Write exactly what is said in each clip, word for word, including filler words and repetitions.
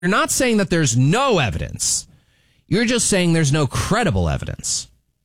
You're not saying that there's no evidence. You're just saying there's no credible evidence.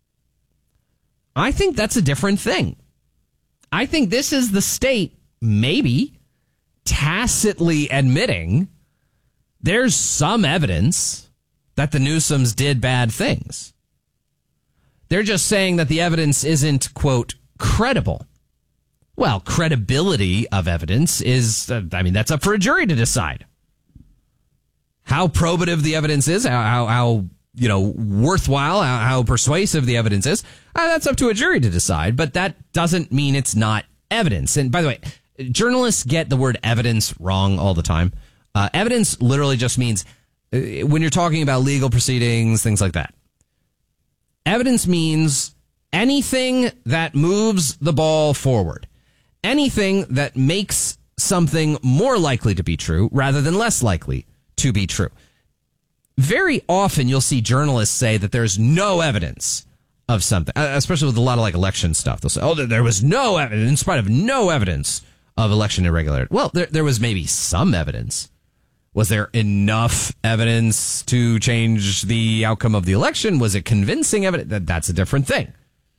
I think that's a different thing. I think this is the state maybe tacitly admitting there's some evidence that the Newsoms did bad things. They're just saying that the evidence isn't, quote, credible. Well, credibility of evidence is, uh, I mean, that's up for a jury to decide. How probative the evidence is, how, how, how you know, worthwhile, how, how persuasive the evidence is, uh, that's up to a jury to decide. But that doesn't mean it's not evidence. And by the way, journalists get the word evidence wrong all the time. Uh, evidence literally just means uh, when you're talking about legal proceedings, things like that. Evidence means anything that moves the ball forward. Anything that makes something more likely to be true rather than less likely to be true. Very often you'll see journalists say that there's no evidence of something, especially with a lot of like election stuff. They'll say, oh, there was no evidence, in spite of no evidence of election irregularity. Well, there, there was maybe some evidence. Was there enough evidence to change the outcome of the election? Was it convincing evidence? That, that's a different thing.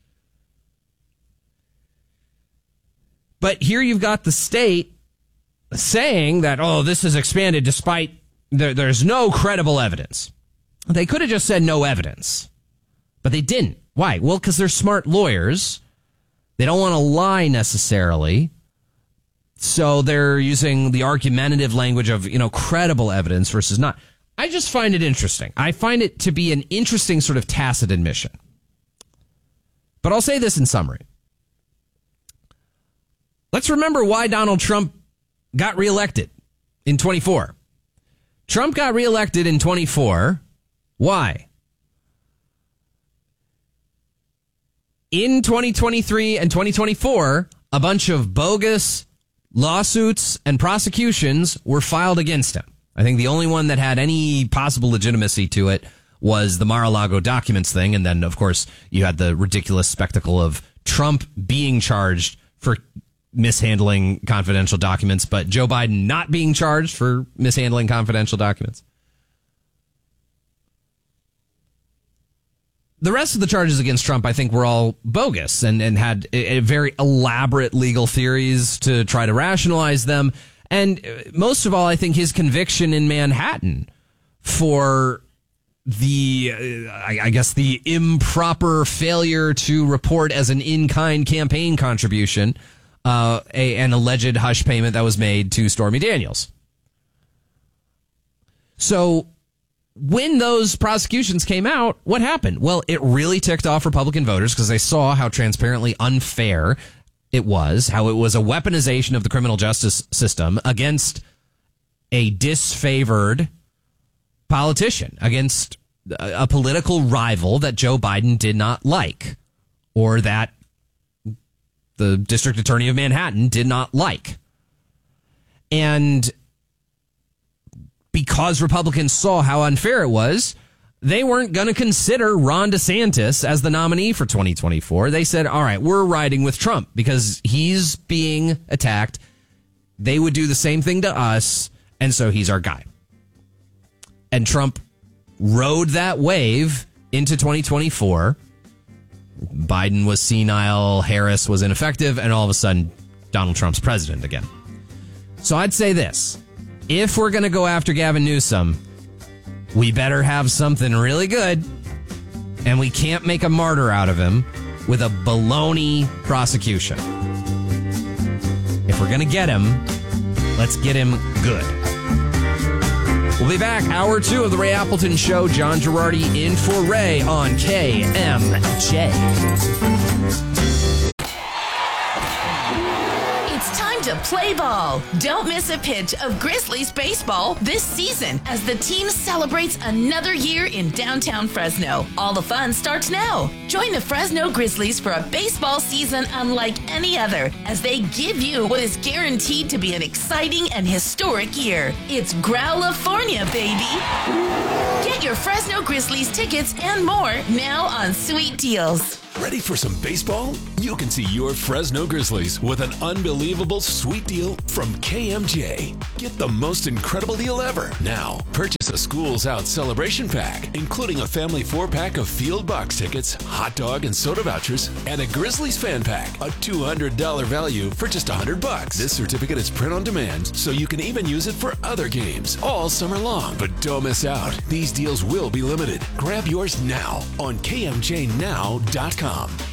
But here you've got the state saying that, oh, this is expanded despite there, there's no credible evidence. They could have just said no evidence, but they didn't. Why? Well, because they're smart lawyers. They don't want to lie necessarily. So they're using the argumentative language of, you know, credible evidence versus not. I just find it interesting. I find it to be an interesting sort of tacit admission. But I'll say this in summary. Let's remember why Donald Trump got reelected in twenty-four. Trump got reelected in twenty-four. Why? In twenty twenty-three and twenty twenty-four, a bunch of bogus lawsuits and prosecutions were filed against him. I think the only one that had any possible legitimacy to it was the Mar-a-Lago documents thing. And then, of course, you had the ridiculous spectacle of Trump being charged for mishandling confidential documents, but Joe Biden not being charged for mishandling confidential documents. The rest of the charges against Trump, I think, were all bogus and, and had a, a very elaborate legal theories to try to rationalize them. And most of all, I think his conviction in Manhattan for the, uh, I, I guess, the improper failure to report as an in-kind campaign contribution uh, a, an alleged hush payment that was made to Stormy Daniels. So when those prosecutions came out, what happened? Well, it really ticked off Republican voters because they saw how transparently unfair it was, how it was a weaponization of the criminal justice system against a disfavored politician, against a political rival that Joe Biden did not like, or that the district attorney of Manhattan did not like. And because Republicans saw how unfair it was, they weren't going to consider Ron DeSantis as the nominee for twenty twenty-four. They said, all right, we're riding with Trump because he's being attacked. They would do the same thing to us, and so he's our guy. And Trump rode that wave into twenty twenty-four. Biden was senile, Harris was ineffective, and all of a sudden, Donald Trump's president again. So I'd say this. If we're going to go after Gavin Newsom, we better have something really good, and we can't make a martyr out of him with a baloney prosecution. If we're going to get him, let's get him good. We'll be back, hour two of the Ray Appleton Show. John Girardi in for Ray on K M J. To play ball. Don't miss a pitch of Grizzlies baseball this season as the team celebrates another year in downtown Fresno. All the fun starts now. Join the Fresno Grizzlies for a baseball season unlike any other as they give you what is guaranteed to be an exciting and historic year. It's Growlifornia, baby. Get your Fresno Grizzlies tickets and more now on Sweet Deals. Ready for some baseball? You can see your Fresno Grizzlies with an unbelievable sweet deal from K M J. Get the most incredible deal ever. Now, purchase a Schools Out celebration pack, including a family four-pack of field box tickets, hot dog and soda vouchers, and a Grizzlies fan pack, a two hundred dollars value for just one hundred bucks. This certificate is print on demand, so you can even use it for other games all summer long. But don't miss out. These deals will be limited. Grab yours now on K M J now dot com.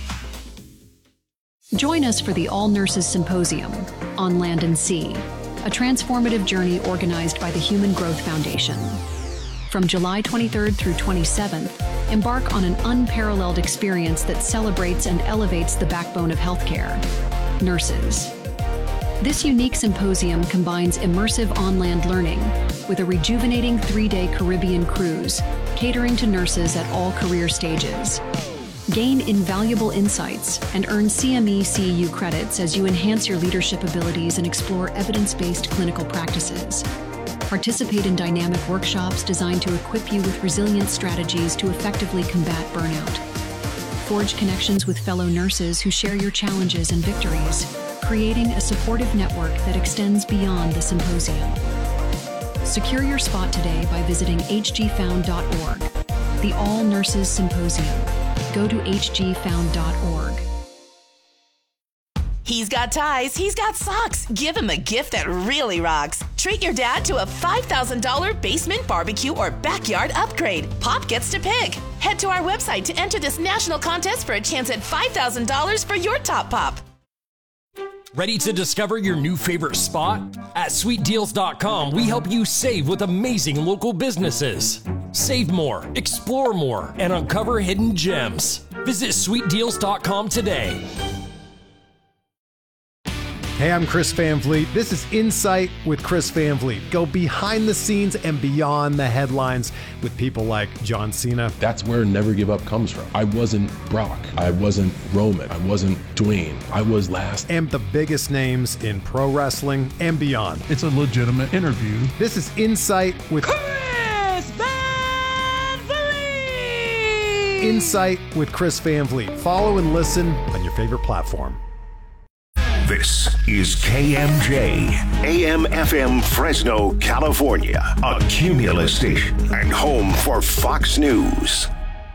Join us for the All Nurses Symposium on Land and Sea, a transformative journey organized by the Human Growth Foundation. From July twenty-third through twenty-seventh, embark on an unparalleled experience that celebrates and elevates the backbone of healthcare, nurses. This unique symposium combines immersive on-land learning with a rejuvenating three-day Caribbean cruise, catering to nurses at all career stages. Gain invaluable insights and earn C M E C U credits as you enhance your leadership abilities and explore evidence-based clinical practices. Participate in dynamic workshops designed to equip you with resilient strategies to effectively combat burnout. Forge connections with fellow nurses who share your challenges and victories, creating a supportive network that extends beyond the symposium. Secure your spot today by visiting h g found dot org. The All Nurses Symposium. Go to h g found dot org. He's got ties, he's got socks. Give him a gift that really rocks. Treat your dad to a five thousand dollars basement barbecue or backyard upgrade. Pop gets to pick. Head to our website to enter this national contest for a chance at five thousand dollars for your top pop. Ready to discover your new favorite spot? At sweet deals dot com, we help you save with amazing local businesses. Save more, explore more, and uncover hidden gems. Visit sweet deals dot com today. Hey, I'm Chris Van Vliet. This is Insight with Chris Van Vliet. Go behind the scenes and beyond the headlines with people like John Cena. That's where Never Give Up comes from. I wasn't Brock. I wasn't Roman. I wasn't Dwayne. I was last. And the biggest names in pro wrestling and beyond. It's a legitimate interview. This is Insight with Chris Van Vliet. Insight with Chris Van Vliet. Follow and listen on your favorite platform. This is K M J, A M F M Fresno, California, a Cumulus station and home for Fox News.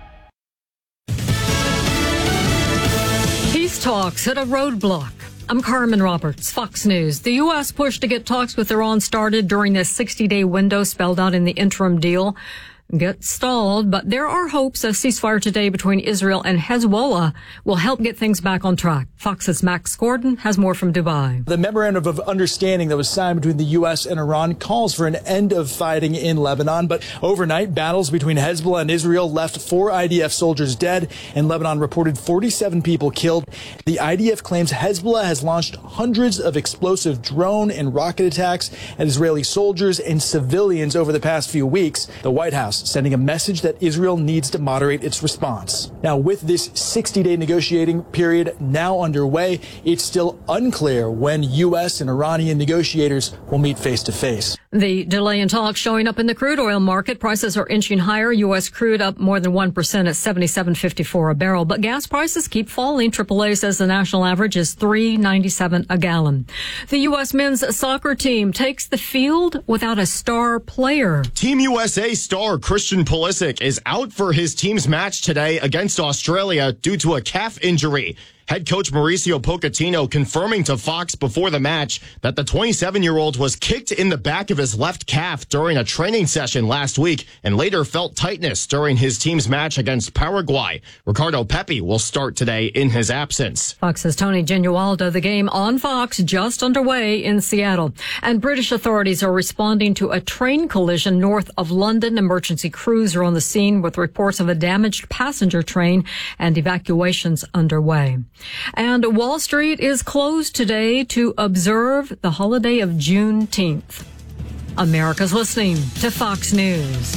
Peace talks at a roadblock. I'm Carmen Roberts, Fox News. The U S push to get talks with Iran started during the sixty-day window spelled out in the interim deal get stalled, but there are hopes a ceasefire today between Israel and Hezbollah will help get things back on track. Fox's Max Gordon has more from Dubai. The memorandum of understanding that was signed between the U S and Iran calls for an end of fighting in Lebanon, but overnight battles between Hezbollah and Israel left four I D F soldiers dead, and Lebanon reported forty-seven people killed. The I D F claims Hezbollah has launched hundreds of explosive drone and rocket attacks at Israeli soldiers and civilians over the past few weeks. The White House sending a message that Israel needs to moderate its response. Now, with this sixty-day negotiating period now underway, it's still unclear when U S and Iranian negotiators will meet face to face. The delay in talks showing up in the crude oil market. Prices are inching higher. U S crude up more than one percent at seventy-seven fifty-four a barrel. But gas prices keep falling. triple A says the national average is three ninety-seven a gallon. The U S men's soccer team takes the field without a star player. Team U S A star Christian Pulisic is out for his team's match today against Australia due to a calf injury. Head coach Mauricio Pochettino confirming to Fox before the match that the twenty-seven-year-old was kicked in the back of his left calf during a training session last week and later felt tightness during his team's match against Paraguay. Ricardo Pepi will start today in his absence. Fox's Tony Genualdo. The game on Fox just underway in Seattle. And British authorities are responding to a train collision north of London. Emergency crews are on the scene with reports of a damaged passenger train and evacuations underway. And Wall Street is closed today to observe the holiday of Juneteenth. America's listening to Fox News.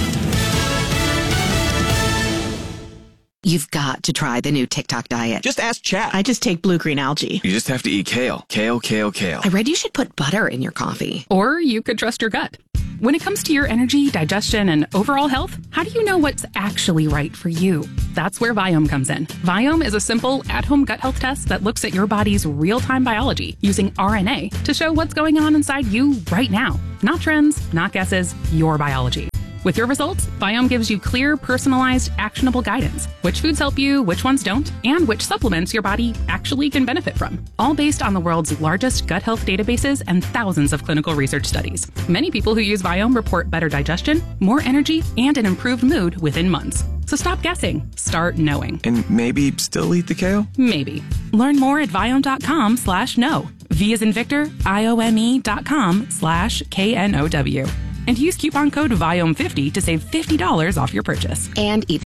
You've got to try the new TikTok diet. Just ask Chat. I just take blue-green algae. You just have to eat kale. Kale, kale, kale. I read you should put butter in your coffee. Or you could trust your gut. When it comes to your energy, digestion, and overall health, how do you know what's actually right for you? That's where Viome comes in. Viome is a simple, at-home gut health test that looks at your body's real-time biology using R N A to show what's going on inside you right now. Not trends, not guesses, your biology. With your results, Viome gives you clear, personalized, actionable guidance. Which foods help you, which ones don't, and which supplements your body actually can benefit from. All based on the world's largest gut health databases and thousands of clinical research studies. Many people who use Viome report better digestion, more energy, and an improved mood within months. So stop guessing. Start knowing. And maybe still eat the kale? Maybe. Learn more at Viome.com slash know. V as in Victor, I O M E dot com slash K N O W. And use coupon code Viome fifty to save fifty dollars off your purchase. And eat.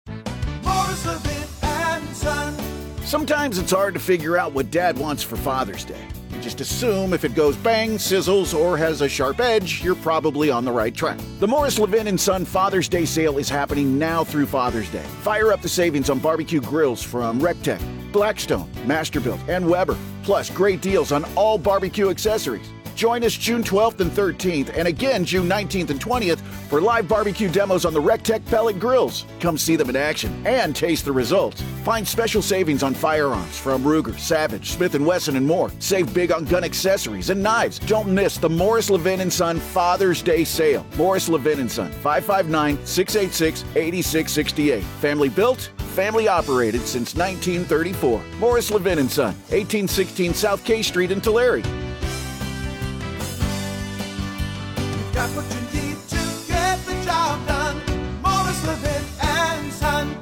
Sometimes it's hard to figure out what Dad wants for Father's Day. You just assume if it goes bang, sizzles, or has a sharp edge, you're probably on the right track. The Morris Levin and Son Father's Day sale is happening now through Father's Day. Fire up the savings on barbecue grills from Rectech, Blackstone, Masterbuilt, and Weber. Plus, great deals on all barbecue accessories. Join us June twelfth and thirteenth, and again June nineteenth and twentieth for live barbecue demos on the Rectech pellet grills. Come see them in action and taste the results. Find special savings on firearms from Ruger, Savage, Smith and Wesson, and more. Save big on gun accessories and knives. Don't miss the Morris Levin and Son Father's Day sale. Morris Levin and Son, five five nine, six eight six, eight six six eight. Family built, family operated since nineteen thirty-four. Morris Levin and Son, eighteen sixteen South K Street in Tulare. Got what you need to get the job done. Morris Levin and Son.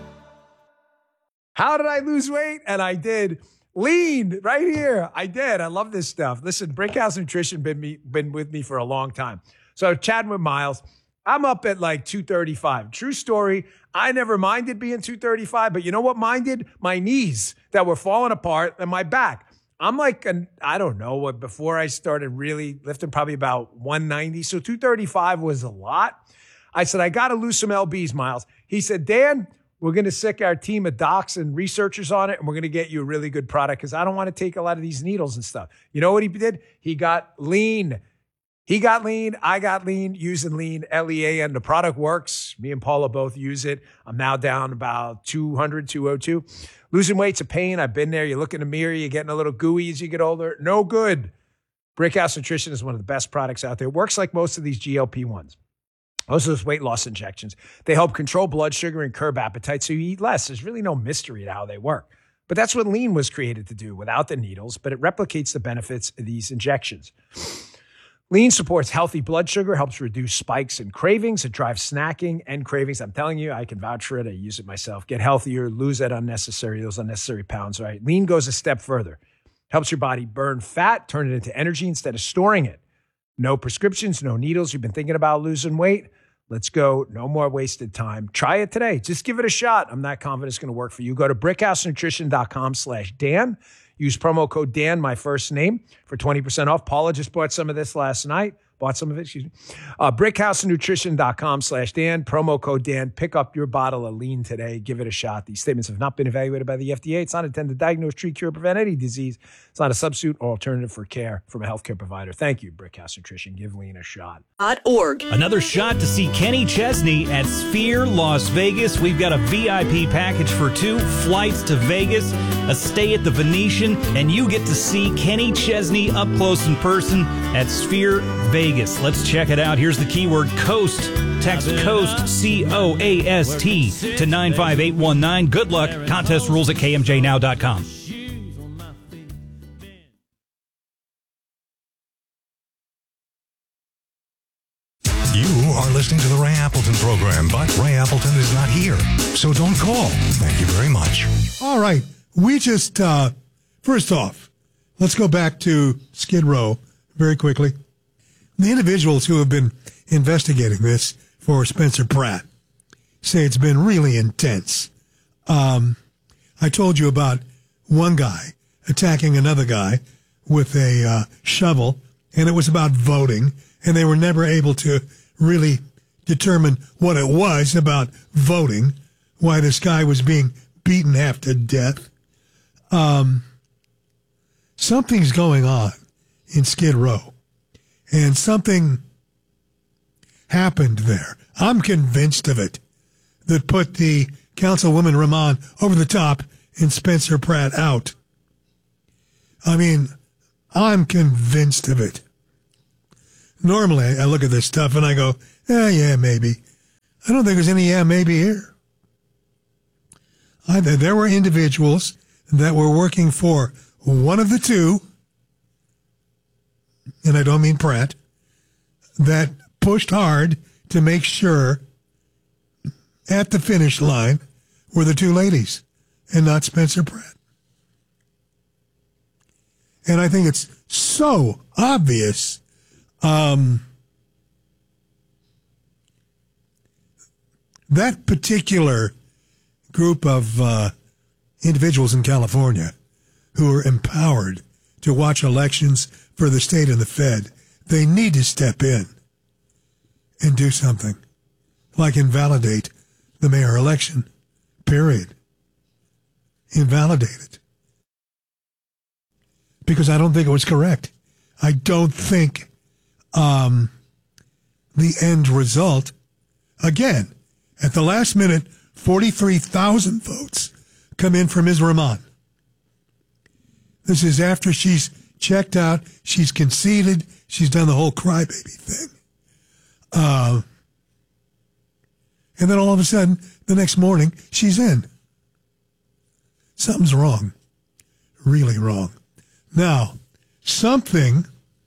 How did I lose weight? And I did. Lean right here. I did. I love this stuff. Listen, Brickhouse Nutrition been me been with me for a long time. So chatting with Miles, I'm up at like two thirty-five. True story. I never minded being two thirty-five, but you know what minded? My knees that were falling apart and my back. I'm like, an, I don't know, what before I started really lifting, probably about one ninety. So two thirty-five was a lot. I said, I got to lose some L Bs, Miles. He said, Dan, we're going to sick our team of docs and researchers on it, and we're going to get you a really good product because I don't want to take a lot of these needles and stuff. You know what he did? He got lean. He got lean. I got lean using lean, L E A N. The product works. Me and Paula both use it. I'm now down about two hundred, two oh two. Losing weight's a pain. I've been there. You look in the mirror, you're getting a little gooey as you get older. No good. Brickhouse Nutrition is one of the best products out there. It works like most of these G L P ones. Most of those weight loss injections. They help control blood sugar and curb appetite so you eat less. There's really no mystery to how they work. But that's what lean was created to do without the needles, but it replicates the benefits of these injections. Lean supports healthy blood sugar, helps reduce spikes and cravings. It drives snacking and cravings. I'm telling you, I can vouch for it. I use it myself. Get healthier, lose that unnecessary, those unnecessary pounds, right? Lean goes a step further. Helps your body burn fat, turn it into energy instead of storing it. No prescriptions, no needles. You've been thinking about losing weight? Let's go. No more wasted time. Try it today. Just give it a shot. I'm not confident it's going to work for you. Go to brickhousenutrition.com slash Dan. Use promo code Dan, my first name, for twenty percent off. Paula just bought some of this last night. Bought some of it, excuse me. Uh, brickhousenutrition.com slash Dan. Promo code Dan. Pick up your bottle of lean today. Give it a shot. These statements have not been evaluated by the F D A. It's not intended to diagnose, treat, cure, or prevent any disease. It's not a substitute or alternative for care from a healthcare provider. Thank you, Brickhouse Nutrition. Give lean a shot. .org. Another shot to see Kenny Chesney at Sphere Las Vegas. We've got a V I P package for two flights to Vegas, a stay at the Venetian, and you get to see Kenny Chesney up close in person at Sphere Vegas. Let's check it out. Here's the keyword COAST. Text COAST, C O A S T, to nine five eight one nine. Good luck. Contest rules at K M J now dot com. You are listening to the Ray Appleton program, but Ray Appleton is not here, so don't call. Thank you very much. All right. We just, uh, first off, let's go back to Skid Row very quickly. The individuals who have been investigating this for Spencer Pratt say it's been really intense. Um, I told you about one guy attacking another guy with a uh, shovel, and it was about voting, and they were never able to really determine what it was about voting, why this guy was being beaten half to death. Um, something's going on in Skid Row. And something happened there. I'm convinced of it. That put the Councilwoman Rahman over the top and Spencer Pratt out. I mean, I'm convinced of it. Normally, I look at this stuff and I go, eh, yeah, maybe. I don't think there's any yeah, maybe here. I, there were individuals that were working for one of the two, and I don't mean Pratt, that pushed hard to make sure at the finish line were the two ladies and not Spencer Pratt. And I think it's so obvious. Um, that particular group of uh, individuals in California who are empowered to watch elections for the state and the Fed, they need to step in and do something, like invalidate the mayor election, period. Invalidate it. Because I don't think it was correct. I don't think um, the end result, again, at the last minute, forty-three thousand votes come in for Miz Rahman. This is after she's checked out, she's conceded, she's done the whole crybaby thing. Uh, and then all of a sudden, the next morning, she's in. Something's wrong. Really wrong. Now, something,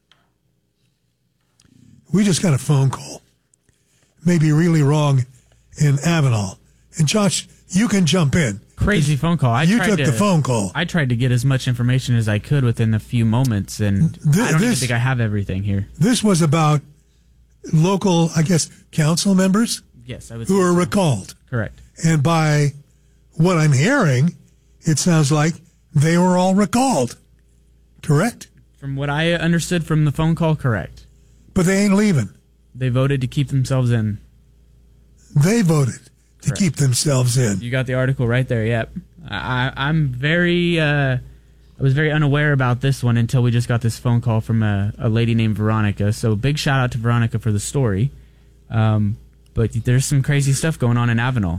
we just got a phone call, maybe really wrong in Avenal. And Josh, you can jump in. Crazy phone call. I you tried took to, the phone call. I tried to get as much information as I could within a few moments, and Th- I don't this, even think I have everything here. This was about local, I guess, council members Yes, I would who say were so. recalled. Correct. And by what I'm hearing, it sounds like they were all recalled. Correct? From what I understood from the phone call, correct. But they ain't leaving. They voted to keep themselves in. They voted to Correct. keep themselves in. You got the article right there. Yep. I, I'm very. Uh, I was very unaware about this one until we just got this phone call from a, a lady named Veronica. So big shout out to Veronica for the story. Um, but there's some crazy stuff going on in Avenal.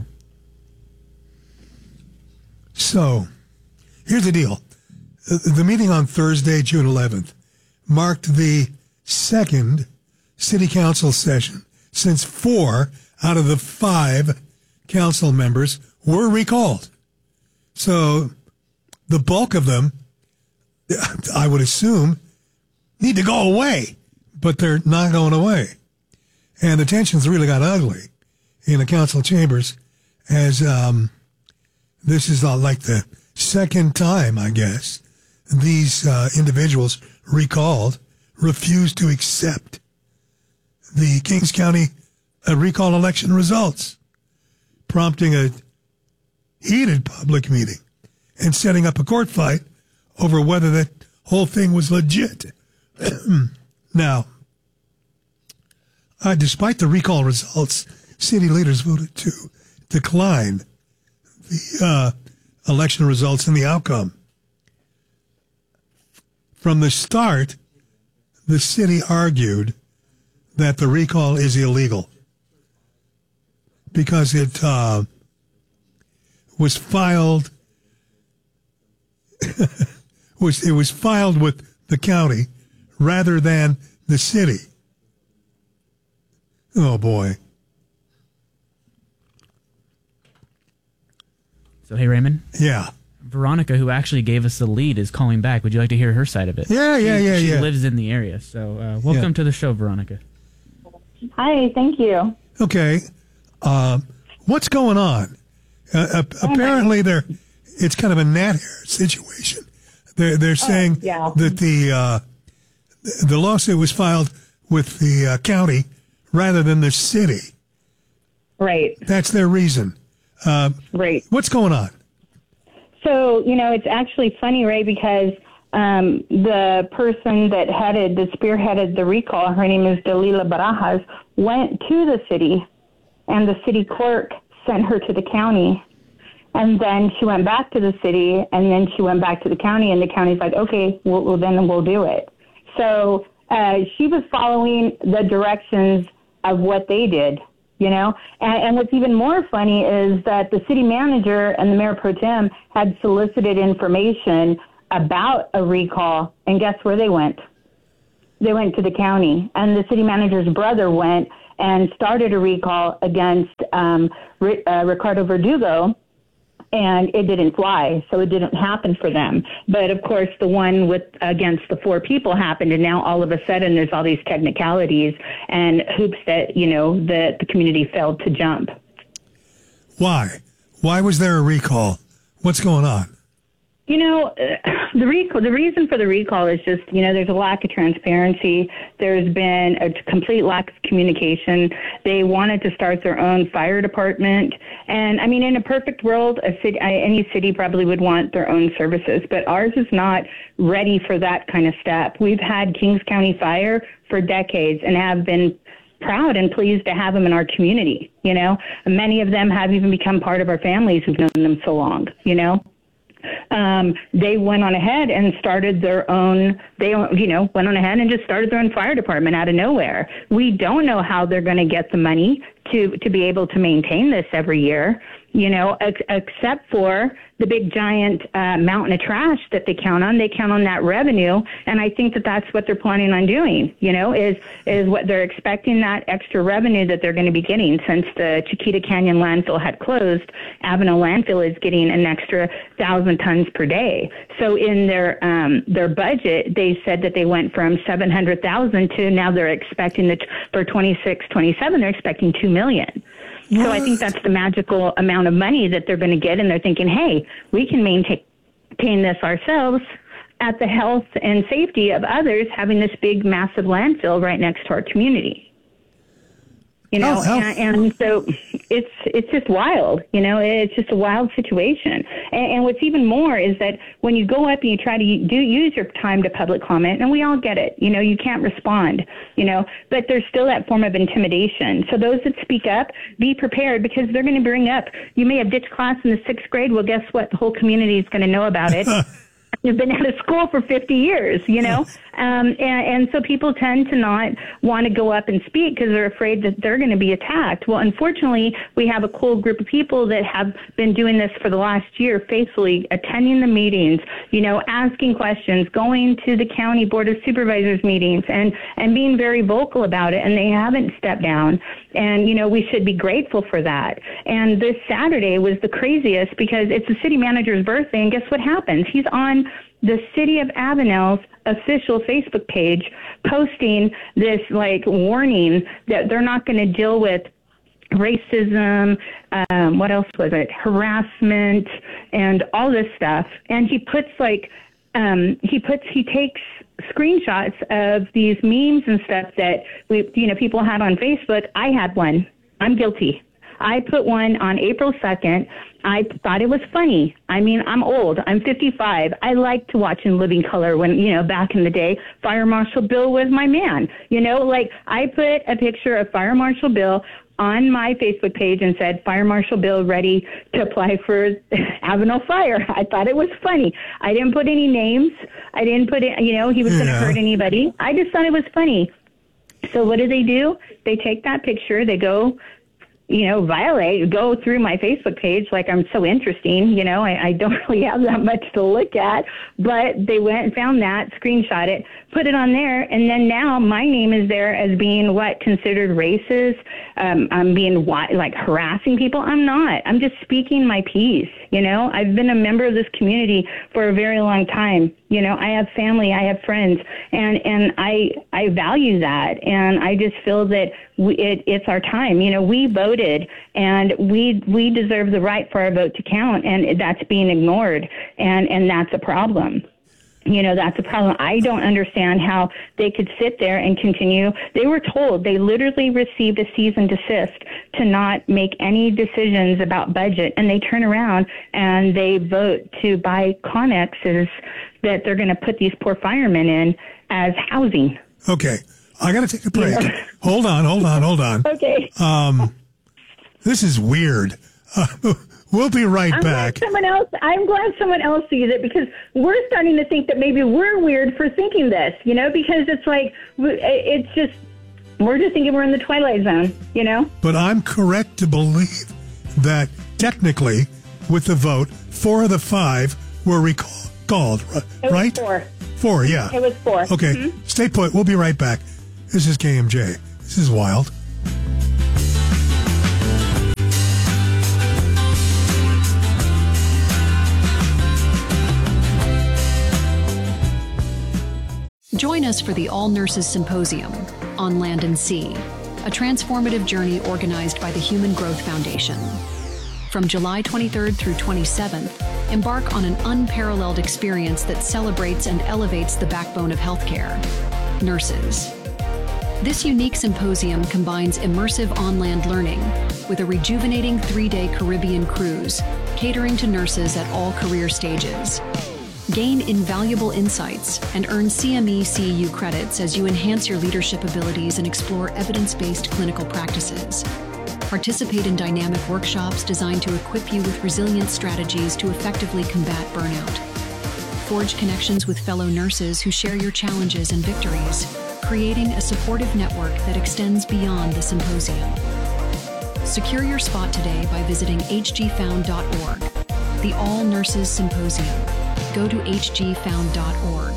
So, here's the deal. The meeting on Thursday, June eleventh, marked the second city council session since four out of the five council members were recalled. So, the bulk of them, I would assume, need to go away, but they're not going away. And the tensions really got ugly in the council chambers as um, this is uh, like the second time, I guess, these uh, individuals recalled refused to accept the Kings County uh, recall election results, prompting a heated public meeting and setting up a court fight over whether that whole thing was legit. Now, uh, despite the recall results, city leaders voted to decline the uh, election results and the outcome. From the start, the city argued that the recall is illegal because it uh, was filed was it was filed with the county rather than the city. Oh boy. So hey, Raymond. Yeah. Veronica, who actually gave us the lead, is calling back. Would you like to hear her side of it? Yeah, yeah, she, yeah, she yeah. She lives in the area. So uh, welcome Yeah. to the show, Veronica. Hi, thank you. Okay. Um, what's going on? Uh, ap- apparently, there it's kind of a Nat Hair situation. They're they're saying yeah. that the uh, the lawsuit was filed with the uh, county rather than the city. Right. That's their reason. Uh, right. What's going on? So, you know, it's actually funny, Ray, because um, the person that headed, the spearheaded the recall, her name is Dalila Barajas, went to the city, and the city clerk sent her to the county. And then she went back to the city, and then she went back to the county, and the county's like, okay, well, well then we'll do it. So uh, she was following the directions of what they did, you know? And, and what's even more funny is that the city manager and the mayor pro tem had solicited information about a recall, and guess where they went? They went to the county, and the city manager's brother went and started a recall against um, uh, Ricardo Verdugo, and it didn't fly, so it didn't happen for them. But of course, the one with against the four people happened, and now all of a sudden there's all these technicalities and hoops that, you know, that the community failed to jump. Why? Why was there a recall? What's going on? You know, uh, the recall, the reason for the recall is just, you know, there's a lack of transparency. There's been a complete lack of communication. They wanted to start their own fire department. And I mean, in a perfect world, a city, any city probably would want their own services, but ours is not ready for that kind of step. We've had Kings County Fire for decades and have been proud and pleased to have them in our community. You know, many of them have even become part of our families who've known them so long, you know. Um, they went on ahead and started their own, they, you know, went on ahead and just started their own fire department out of nowhere. We don't know how they're going to get the money to, to be able to maintain this every year, you know, ex- except for the big giant uh, mountain of trash that they count on. They count on that revenue. And I think that that's what they're planning on doing, you know, is, is what they're expecting, that extra revenue that they're going to be getting. Since the Chiquita Canyon landfill had closed, Avenel landfill is getting an extra thousand tons per day. So in their, um, their budget, they said that they went from seven hundred thousand to now they're expecting that for twenty-six, twenty-seven, they're expecting two million. So I think that's the magical amount of money that they're going to get, and they're thinking, hey, we can maintain this ourselves at the health and safety of others having this big, massive landfill right next to our community. You know, oh, oh. And, and so it's it's just wild, you know, it's just a wild situation. And, and what's even more is that when you go up and you try to do use your time to public comment, and we all get it, you know, you can't respond, you know, but there's still that form of intimidation. So those that speak up, be prepared, because they're going to bring up, you may have ditched class in the sixth grade. Well, guess what? The whole community is going to know about it. You've been out of school for fifty years, you know, um, and, and so people tend to not want to go up and speak because they're afraid that they're going to be attacked. Well, unfortunately, we have a cool group of people that have been doing this for the last year, faithfully attending the meetings, you know, asking questions, going to the county board of supervisors meetings, and, and being very vocal about it, and they haven't stepped down. And, you know, we should be grateful for that. And this Saturday was the craziest because it's the city manager's birthday, and guess what happens? He's on the City of Avenel's official Facebook page posting this, like, warning that they're not going to deal with racism, um, what else was it, harassment, and all this stuff. And he puts, like, um, he puts, he takes screenshots of these memes and stuff that we, you know, people had on Facebook. I had one. I'm guilty. I put one on April second. I thought it was funny. I mean, I'm old. I'm fifty-five. I liked to watch In Living Color when, you know, back in the day, Fire Marshal Bill was my man. You know, like, I put a picture of Fire Marshal Bill on my Facebook page and said, Fire Marshal Bill ready to apply for Avenel Fire. I thought it was funny. I didn't put any names. I didn't put it, you know, he was yeah. going to hurt anybody. I just thought it was funny. So what do they do? They take that picture, they go, you know, violate, go through my Facebook page like I'm so interesting, you know, I, I don't really have that much to look at, but they went and found that, screenshot it, put it on there, and then now my name is there as being what, considered racist. Um, I'm being, like, harassing people. I'm not. I'm just speaking my piece, you know. I've been a member of this community for a very long time. You know, I have family, I have friends, and, and I I value that, and I just feel that we, it, it's our time. You know, we voted, and we we deserve the right for our vote to count, and that's being ignored, and, and that's a problem. You know, that's a problem. I don't understand how they could sit there and continue. They were told, they literally received a cease and desist to not make any decisions about budget, and they turn around and they vote to buy Connexes that they're going to put these poor firemen in as housing. Okay. I got to take a break. Yeah. Hold on, hold on, hold on. Okay. Um, this is weird. Uh, we'll be right I'm back. Glad someone else, I'm glad someone else sees it, because we're starting to think that maybe we're weird for thinking this, you know, because it's like, it's just, we're just thinking we're in the twilight zone, you know? But I'm correct to believe that technically, with the vote, four of the five were recalled, It right? was four. Four, yeah. It was four. Okay, Mm-hmm. stay put. We'll be right back. This is K M J. This is wild. Join us for the All Nurses Symposium on Land and Sea, a transformative journey organized by the Human Growth Foundation. From July twenty-third through twenty-seventh, embark on an unparalleled experience that celebrates and elevates the backbone of healthcare, nurses. This unique symposium combines immersive on-land learning with a rejuvenating three-day Caribbean cruise, catering to nurses at all career stages. Gain invaluable insights and earn C M E C E U credits as you enhance your leadership abilities and explore evidence-based clinical practices. Participate in dynamic workshops designed to equip you with resilient strategies to effectively combat burnout. Forge connections with fellow nurses who share your challenges and victories, creating a supportive network that extends beyond the symposium. Secure your spot today by visiting h g found dot org. The All Nurses Symposium. Go to h g found dot org.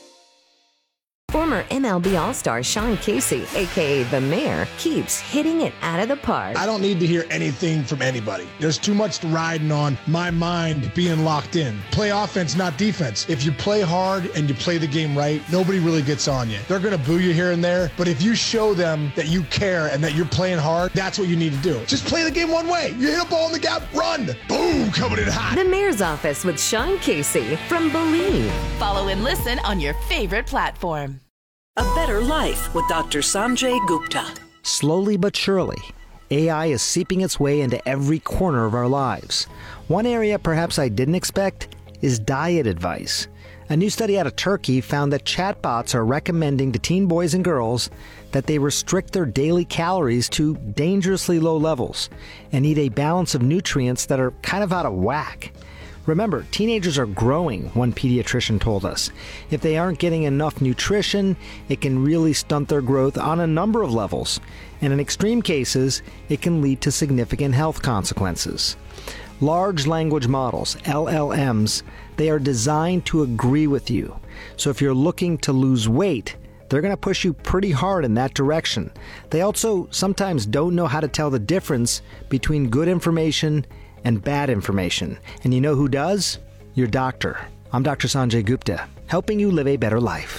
Former M L B All-Star Sean Casey, a k a. The Mayor, keeps hitting it out of the park. I don't need to hear anything from anybody. There's too much riding on my mind being locked in. Play offense, not defense. If you play hard and you play the game right, nobody really gets on you. They're going to boo you here and there, but if you show them that you care and that you're playing hard, that's what you need to do. Just play the game one way. You hit a ball in the gap, run. Boom, coming in hot. The Mayor's Office with Sean Casey from Believe. Follow and listen on your favorite platform. A Better Life with Doctor Sanjay Gupta. Slowly but surely, A I is seeping its way into every corner of our lives. One area perhaps I didn't expect is diet advice. A new study out of Turkey found that chatbots are recommending to teen boys and girls that they restrict their daily calories to dangerously low levels and eat a balance of nutrients that are kind of out of whack. Remember, teenagers are growing, one pediatrician told us. If they aren't getting enough nutrition, it can really stunt their growth on a number of levels. And in extreme cases, it can lead to significant health consequences. Large language models, L L Ms, they are designed to agree with you. So if you're looking to lose weight, they're going to push you pretty hard in that direction. They also sometimes don't know how to tell the difference between good information and bad information. And you know who does? Your doctor. I'm Doctor Sanjay Gupta, helping you live a better life.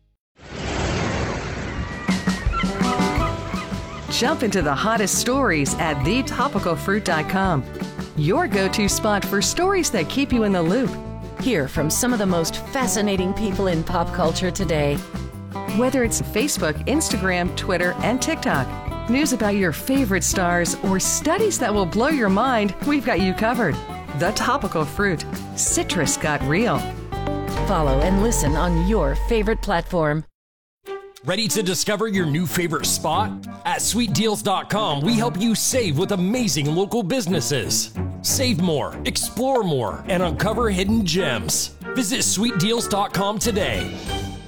Jump into the hottest stories at the topical fruit dot com. Your go-to spot for stories that keep you in the loop. Hear from some of the most fascinating people in pop culture today. Whether it's Facebook, Instagram, Twitter, and TikTok, news about your favorite stars, or studies that will blow your mind, we've got you covered. The Topical Fruit. Citrus got real. Follow and listen on your favorite platform. Ready to discover your new favorite spot? At sweet deals dot com, we help you save with amazing local businesses. Save more, explore more, and uncover hidden gems. Visit sweet deals dot com today.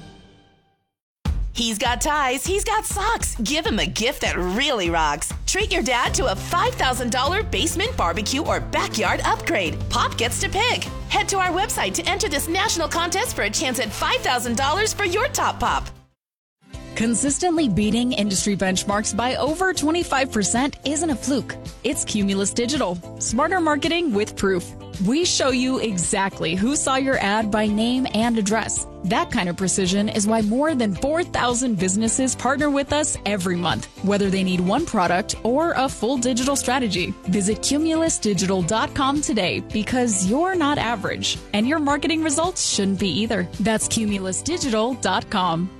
He's got ties, he's got socks. Give him a gift that really rocks. Treat your dad to a five thousand dollars basement barbecue or backyard upgrade. Pop gets to pick. Head to our website to enter this national contest for a chance at five thousand dollars for your top pop. Consistently beating industry benchmarks by over twenty-five percent isn't a fluke. It's Cumulus Digital. Smarter marketing with proof. We show you exactly who saw your ad by name and address. That kind of precision is why more than four thousand businesses partner with us every month, whether they need one product or a full digital strategy. Visit cumulus digital dot com today because you're not average, and your marketing results shouldn't be either. That's cumulus digital dot com.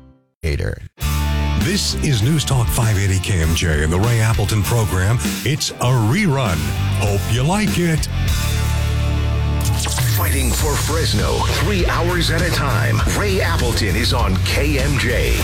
This is News Talk five eighty K M J and the Ray Appleton program. It's a rerun. Hope you like it. Fighting for Fresno, three hours at a time. Ray Appleton is on K M J.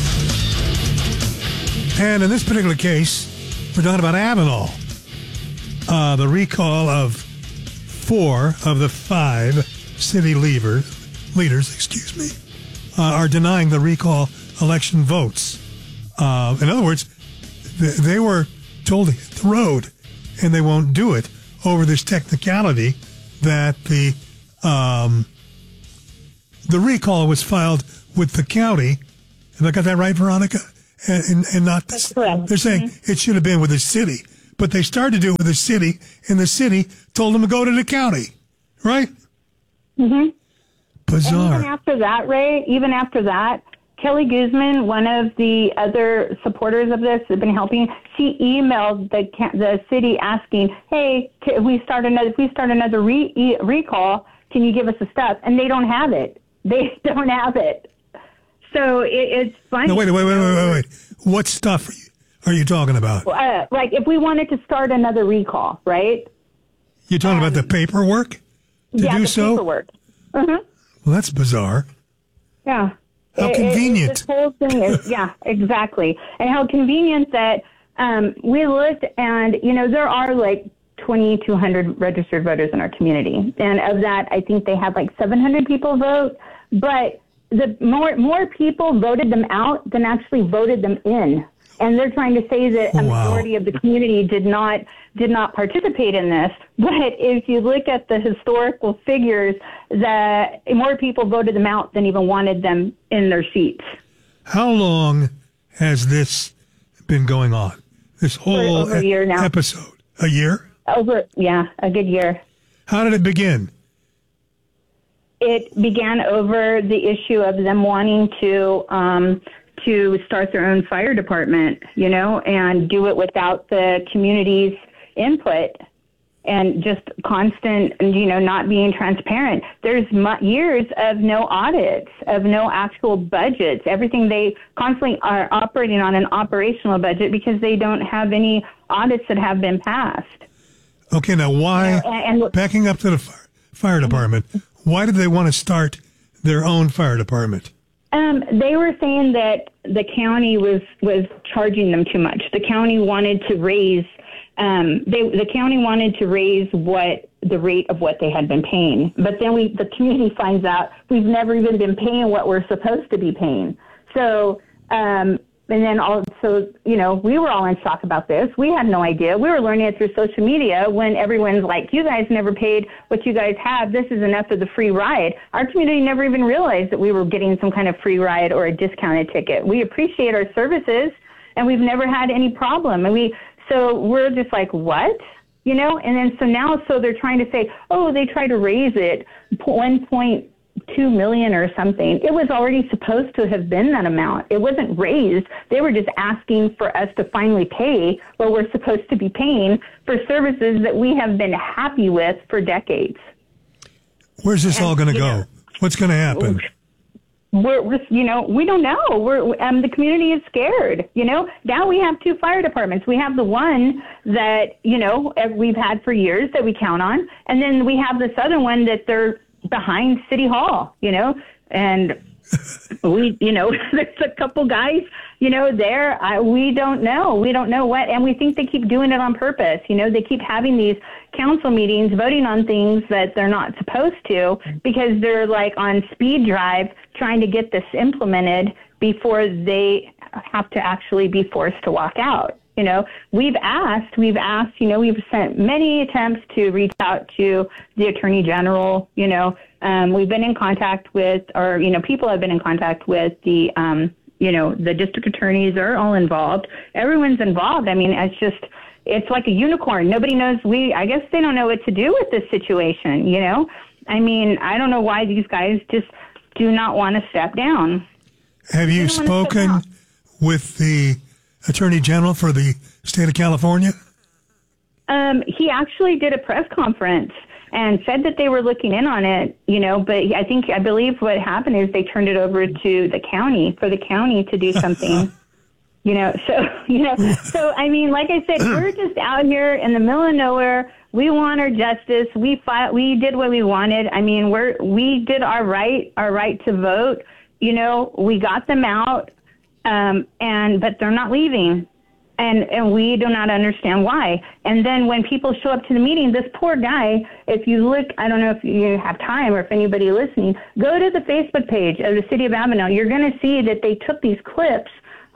And in this particular case, we're talking about Avenal. Uh, the recall of four of the five city leaders, leaders, excuse me, uh, are denying the recall election votes. Uh, in other words, th- they were told to hit the road, and they won't do it over this technicality that the um, the recall was filed with the county. Have I got that right, Veronica? And, and, and not this. They're saying mm-hmm. it should have been with the city, but they started to do it with the city, and the city told them to go to the county, right? Mm-hmm. Bizarre. And even after that, Ray, even after that, Kelly Guzman, one of the other supporters of this, has been helping. She emailed the the city asking, "Hey, can we start another? If we start another re- e- recall, can you give us the stuff?" And they don't have it. They don't have it. So it, it's funny. No, wait, wait, wait, wait, wait, wait. What stuff are you, are you talking about? Uh, like if we wanted to start another recall, right? You're talking um, about the paperwork to yeah, do the so? Paperwork. Uh-huh. Well, that's bizarre. Yeah. How it, convenient. It, this whole thing is, yeah, exactly. And how convenient that um, we looked and, you know, there are like twenty-two hundred registered voters in our community. And of that, I think they had like seven hundred people vote. But the more more people voted them out than actually voted them in. And they're trying to say that a wow. majority of the community did not did not participate in this. But if you look at the historical figures, that more people voted them out than even wanted them in their seats. How long has this been going on? This whole over a year now. episode? A year? Over, yeah, a good year. How did it begin? It began over the issue of them wanting to um, to start their own fire department, you know, and do it without the community's input and just constant, you know, not being transparent. There's mu- years of no audits, of no actual budgets. Everything they constantly are operating on an operational budget because they don't have any audits that have been passed. Okay, now why, you know, and, and, backing up to the fire, fire department, why did they want to start their own fire department? Um, they were saying that the county was, was charging them too much. The county wanted to raise, um, they, the county wanted to raise what the rate of what they had been paying. But then we, the community finds out we've never even been paying what we're supposed to be paying. So, um, and then also, you know, we were all in shock about this. We had no idea. We were learning it through social media when everyone's like, you guys never paid what you guys have. This is enough of the free ride. Our community never even realized that we were getting some kind of free ride or a discounted ticket. We appreciate our services, and we've never had any problem. And we, so we're just like, what? You know, and then so now, so they're trying to say, oh, they tried to raise it one point two million or something. It was already supposed to have been that amount. It wasn't raised. They were just asking for us to finally pay what we're supposed to be paying for services that we have been happy with for decades. Where's this and, all going to go? Know, What's going to happen? We're, we're, you know, we don't know. We're, um, the community is scared. You know, now we have two fire departments. We have the one that, you know, we've had for years that we count on. And then we have this other one that they're behind City Hall, you know, and we, you know, there's a couple guys, you know, there, I, we don't know. We don't know what, and we think they keep doing it on purpose. You know, they keep having these council meetings, voting on things that they're not supposed to because they're like on speed drive trying to get this implemented before they have to actually be forced to walk out. You know, we've asked, we've asked, you know, we've sent many attempts to reach out to the Attorney General, you know, um, we've been in contact with, or, you know, people have been in contact with the, um, you know, the district attorneys are all involved. Everyone's involved. I mean, it's just, it's like a unicorn. Nobody knows, we, I guess they don't know what to do with this situation, you know? I mean, I don't know why these guys just do not want to step down. Have you spoken with the Attorney General for the state of California? Um, he actually did a press conference and said that they were looking in on it, you know, but I think, I believe what happened is they turned it over to the county, for the county to do something, you know, so, you know, so, I mean, like I said, we're just out here in the middle of nowhere. We want our justice. We fought, we did what we wanted. I mean, we're, we did our right, our right to vote. You know, we got them out. Um, and, but they're not leaving, and, and we do not understand why. And then when people show up to the meeting, this poor guy, if you look, I don't know if you have time or if anybody listening, go to the Facebook page of the City of Avenel. You're going to see that they took these clips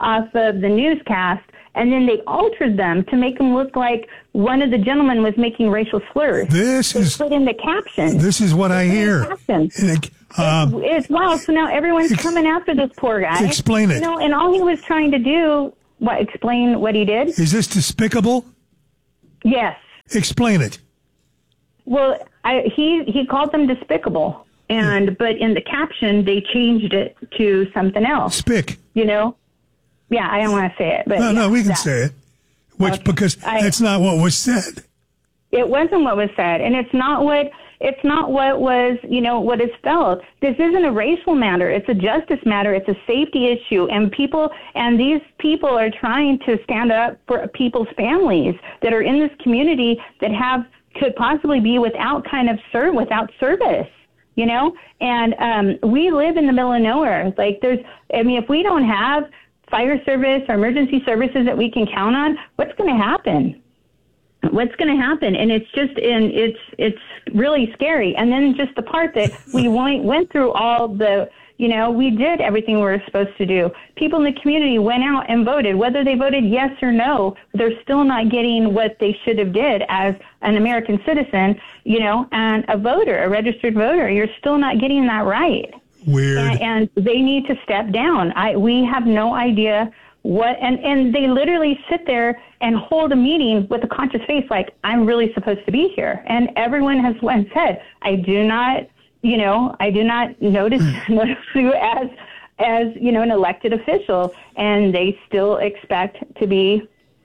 off of the newscast, and then they altered them to make them look like one of the gentlemen was making racial slurs. This they is put in the caption. This is what they I hear. Um, it's, it's wow. So now everyone's ex- coming after this poor guy. Explain it. You know, and all he was trying to do, what? Explain what he did. Is this despicable? Yes. Explain it. Well, I, he he called them despicable, and yeah. but in the caption they changed it to something else. Spick. You know. Yeah, I don't want to say it, but no, yeah, no, we can that. say it. Which okay. because I, it's not what was said. It wasn't what was said, and it's not what it's not what was you know what is felt. This isn't a racial matter; it's a justice matter. It's a safety issue, and people and these people are trying to stand up for people's families that are in this community that have could possibly be without kind of serve without service. You know, and um, we live in the middle of nowhere. Like there's, I mean, if we don't have fire service or emergency services that we can count on, what's going to happen? What's going to happen? And it's just, and it's it's really scary. And then just the part that we went, went through all the, you know, we did everything we were supposed to do. People in the community went out and voted. Whether they voted yes or no, they're still not getting what they should have did as an American citizen, you know, and a voter, a registered voter. You're still not getting that right. Weird. And, and they need to step down. I we have no idea what, and, and they literally sit there and hold a meeting with a conscious face like, I'm really supposed to be here. And everyone has once said, I do not, you know, I do not notice, notice you as, as, you know, an elected official. And they still expect to be